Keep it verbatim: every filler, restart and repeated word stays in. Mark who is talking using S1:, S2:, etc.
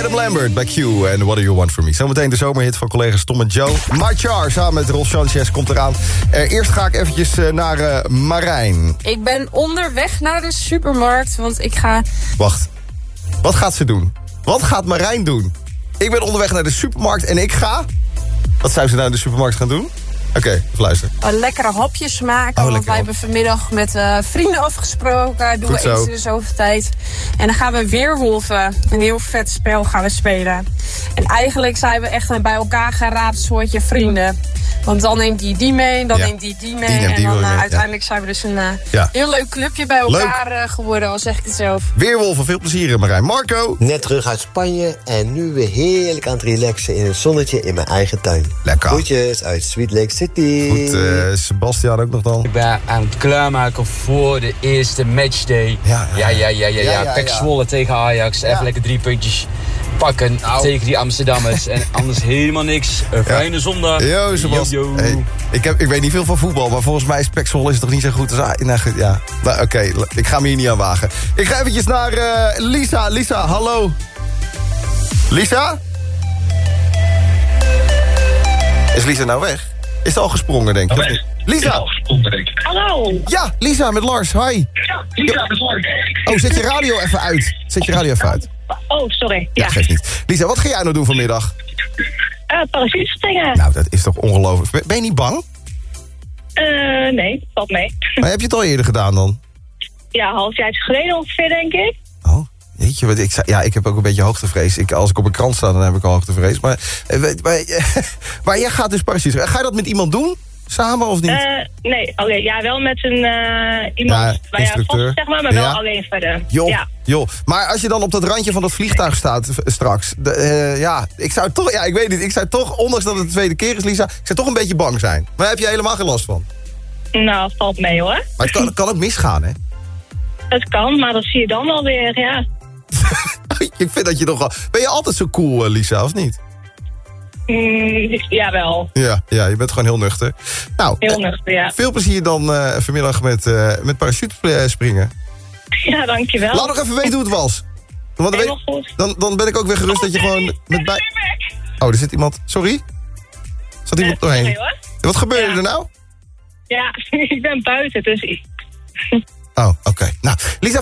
S1: Adam Lambert bij Q en What Do You Want From Me. Zometeen de zomerhit van collega's Tom en Joe. My Char samen met Rolf Sanchez komt eraan. Uh, eerst ga ik eventjes uh, naar uh, Marijn.
S2: Ik ben onderweg naar de supermarkt, want ik ga...
S1: Wacht, wat gaat ze doen? Wat gaat Marijn doen? Ik ben onderweg naar de supermarkt en ik ga... Wat zou ze nou in de supermarkt gaan doen? Oké, okay, even luisteren.
S2: Uh, lekkere hapjes maken,
S1: oh,
S2: want
S1: lekker
S2: wij hebben vanmiddag met uh, vrienden afgesproken. Doen
S1: Goed
S2: we
S1: zo.
S2: eens in de zoveel tijd. En dan gaan we Weerwolven, een heel vet spel gaan we spelen. En eigenlijk zijn we echt een bij elkaar geraapt soortje vrienden. Want dan neemt die die mee, dan
S1: ja.
S2: neemt die die mee.
S1: Die neemt
S2: en
S1: die
S2: dan uh,
S1: mee,
S2: uiteindelijk
S1: ja.
S2: zijn we dus een uh,
S1: ja.
S2: heel leuk clubje bij elkaar uh, geworden, al zeg ik het zelf.
S1: Weerwolven, veel plezier Marijn. Marco?
S3: Net terug uit Spanje en nu weer heerlijk aan het relaxen in het zonnetje in mijn eigen tuin.
S1: Lekker.
S3: Groetjes uit Sweet Lake City.
S1: Goed, uh, Sebastian ook nog dan.
S4: Ik ben aan het klaarmaken voor de eerste matchday.
S1: Ja, ja,
S4: ja, ja, ja. ja, ja,
S1: ja, ja,
S4: Pek
S1: ja.
S4: Zwolle tegen Ajax. Even
S1: Ja.
S4: lekker drie puntjes pakken
S1: Nou.
S4: tegen die Amsterdammers. En anders helemaal niks. Een fijne
S1: Ja.
S4: zondag.
S1: Yo, Sebastian.
S4: Yo, yo.
S1: Hey, ik, heb, ik weet niet veel van voetbal, maar volgens mij is Pek Zwolle is toch niet zo goed als... Ah, nou, goed, ja. Nou, Oké, okay, ik ga me hier niet aan wagen. Ik ga eventjes naar uh, Lisa. Lisa, hallo. Lisa? Is Lisa nou weg? Is ze al gesprongen, denk ik?
S5: Oh, nee.
S1: Lisa!
S5: Hallo.
S1: Ja, Lisa met Lars. Hi.
S5: Ja, Lisa, dat is leuk.
S1: Oh, zet je radio even uit. Zet je radio even uit.
S5: Oh, sorry.
S1: Ja,
S5: Ja.
S1: geeft niet. Lisa, wat ga jij nou doen vanmiddag?
S5: Uh, parachutespringen.
S1: Nou, dat is toch ongelooflijk. Ben- Ben je niet bang?
S5: Uh, nee, valt mee.
S1: Maar heb je het al eerder gedaan dan?
S5: Ja, half jaar geleden ongeveer, denk ik.
S1: Oh, weet je wat ik zei? Ja, ik heb ook een beetje hoogtevrees. Ik, als ik op een krant sta, dan heb ik al hoogtevrees. Maar, eh, weet- maar, maar jij gaat dus parachute. Ga je dat met iemand doen? Samen of niet?
S5: Uh, nee, oké, ja, wel met een uh, iemand
S1: Ja,
S5: waar je aan
S1: instructeur.
S5: vast, zeg maar, maar wel
S1: Ja.
S5: alleen verder.
S1: Joh,
S5: Ja.
S1: joh. Maar als je dan op dat randje van dat vliegtuig staat v- straks... De, eh, ja, ik zou toch... Ja, ik weet niet. Ik zou toch, ondanks dat het de tweede keer is, Lisa... ik zou toch een beetje bang zijn. Maar daar heb je helemaal geen last van.
S5: Nou, valt mee hoor.
S1: Maar het kan, het kan ook misgaan, hè?
S5: Het kan, maar dat zie je dan wel weer, ja.
S1: Ik vind dat je toch wel... Ben je altijd zo cool, eh, Lisa, of niet?
S5: Mm, jawel,
S1: Ja, ja, je bent gewoon heel nuchter. Nou,
S5: heel
S1: eh,
S5: nuchter, ja.
S1: veel plezier dan uh, vanmiddag met, uh, met parachute springen.
S5: Ja, dankjewel.
S1: Laat nog even weten hoe het was. Want dan,
S5: Helemaal
S1: weet-
S5: goed.
S1: dan, dan ben ik ook weer gerust dat je gewoon met bij... Oh, er zit iemand... Sorry? Zat iemand doorheen?
S5: Nee hoor.
S1: Wat gebeurde
S5: Ja.
S1: er nou?
S5: Ja, ik ben buiten, dus...
S1: Oh, oké. Okay. Nou, Lisa...